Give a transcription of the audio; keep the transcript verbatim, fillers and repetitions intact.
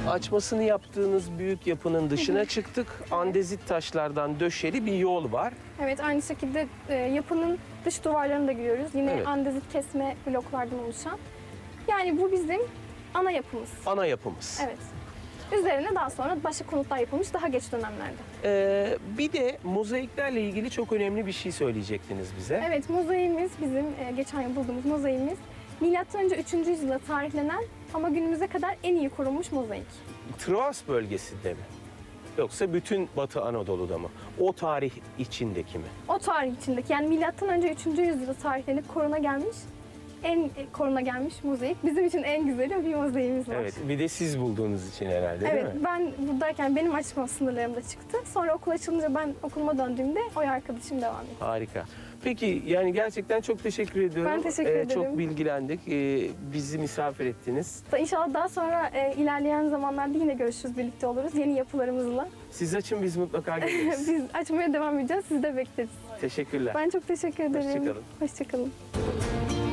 Açmasını yaptığınız büyük yapının dışına çıktık. Andezit taşlardan döşeli bir yol var. Evet, aynı şekilde e, yapının dış duvarlarını da görüyoruz. Yine Evet. andezit kesme bloklardan oluşan. Yani bu bizim ana yapımız. Ana yapımız. Evet. Üzerine daha sonra başka konutlar yapılmış daha geç dönemlerde. Ee, bir de mozaiklerle ilgili çok önemli bir şey söyleyecektiniz bize. Evet, mozaiğimiz bizim e, geçen yıl bulduğumuz mozaiğimiz milattan önce üçüncü yüzyılda tarihlenen ama günümüze kadar en iyi korunmuş mozaik. Troas bölgesinde mi? Yoksa bütün Batı Anadolu'da mı? O tarih içindeki mi? O tarih içindeki, yani milattan önce üçüncü yüzyılda tarihlenip koruna gelmiş en e, koruna gelmiş mozaik. Bizim için en güzeli bir mozaiğimiz var. Evet, bir de siz bulduğunuz için herhalde, Evet, değil mi? ben buradayken benim açma sınırlarımda çıktı. Sonra okul açılınca ben okuluma döndüğümde o arkadaşım devam etti. Harika. Peki, yani gerçekten çok teşekkür ediyorum. Ben teşekkür ederim. Çok bilgilendik. Ee, bizi misafir ettiniz. İnşallah daha sonra e, ilerleyen zamanlarda yine görüşürüz, birlikte oluruz yeni yapılarımızla. Siz açın, biz mutlaka geliriz. Biz açmaya devam edeceğiz, sizi de bekleriz. Teşekkürler. Ben çok teşekkür ederim. Hoşça kalın. Hoşça kalın.